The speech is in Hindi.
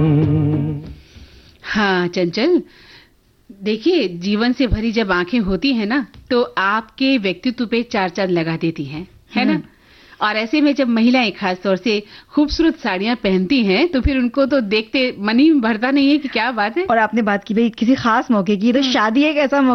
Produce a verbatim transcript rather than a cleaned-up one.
हाँ चंचल, देखिए जीवन से भरी जब आंखें होती हैं ना तो आपके व्यक्तित्व पे चार चांद लगा देती हैं, है ना। और ऐसे में जब महिलाएं खास तौर से खूबसूरत साड़ियां पहनती हैं तो फिर उनको तो देखते मन ही भरता नहीं है कि क्या बात है। और आपने बात की भाई किसी खास मौके की, तो शादी एक ऐसा